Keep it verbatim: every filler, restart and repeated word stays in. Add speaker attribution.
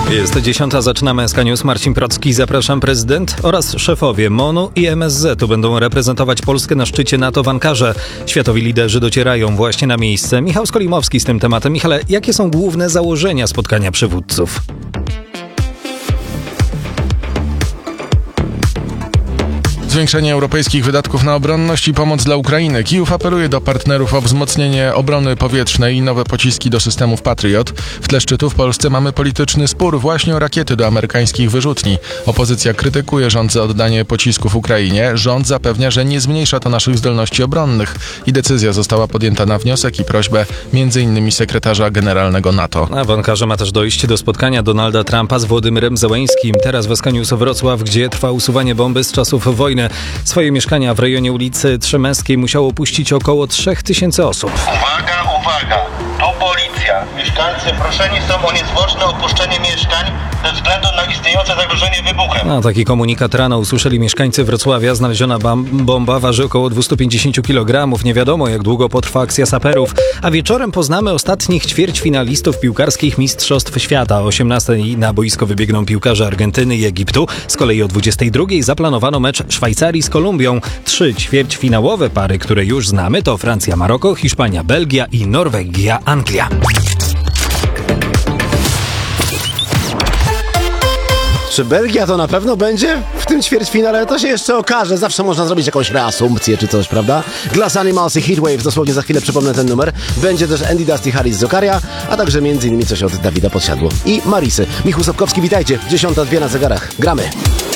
Speaker 1: Jest dziesiąta, zaczynamy S K News. Marcin Procki, zapraszam. Prezydent oraz szefowie M O N-u i M S Z-u będą reprezentować Polskę na szczycie NATO w Ankarze. Światowi liderzy docierają właśnie na miejsce. Michał Skolimowski z tym tematem. Michale, jakie są główne założenia spotkania przywódców?
Speaker 2: Zwiększenie europejskich wydatków na obronność i pomoc dla Ukrainy. Kijów apeluje do partnerów o wzmocnienie obrony powietrznej i nowe pociski do systemów Patriot. W tle szczytu w Polsce mamy polityczny spór właśnie o rakiety do amerykańskich wyrzutni. Opozycja krytykuje rząd za oddanie pocisków Ukrainie. Rząd zapewnia, że nie zmniejsza to naszych zdolności obronnych. I decyzja została podjęta na wniosek i prośbę między innymi sekretarza generalnego NATO.
Speaker 1: A w Ankarze ma też dojść do spotkania Donalda Trumpa z Włodymyrem Zełeńskim. Teraz w S K News Wrocław, gdzie trwa usuwanie bomby z czasów wojny. Swoje mieszkania w rejonie ulicy Trzemęskiej musiało opuścić około trzy tysiące osób.
Speaker 3: Uwaga, uwaga! To policja. Mieszkańcy proszeni są o niezwłoczne opuszczenie mieszkań ze względu na istniejące zagrożenie wybuchem.
Speaker 1: A taki komunikat rano usłyszeli mieszkańcy Wrocławia. Znaleziona bomba waży około dwieście pięćdziesiąt kilogramów. Nie wiadomo, jak długo potrwa akcja saperów. A wieczorem poznamy ostatnich ćwierćfinalistów piłkarskich Mistrzostw Świata. O osiemnastej na boisko wybiegną piłkarze Argentyny i Egiptu. Z kolei o dwudziestej drugiej zaplanowano mecz Szwajcarii z Kolumbią. Trzy ćwierćfinałowe pary, które już znamy, to Francja, Maroko, Hiszpania, Belgia i Norwegia, Anglia.
Speaker 4: Czy Belgia to na pewno będzie w tym ćwierćfinale? To się jeszcze okaże. Zawsze można zrobić jakąś reasumpcję czy coś, prawda? Glass Animals i Heatwave, dosłownie za chwilę przypomnę ten numer. Będzie też Andy Dusty Harris z Okaria, a także między innymi coś od Dawida Podsiadło i Marisy. Michał Sobkowski, witajcie. Dziesiąta dwie na zegarach. Gramy.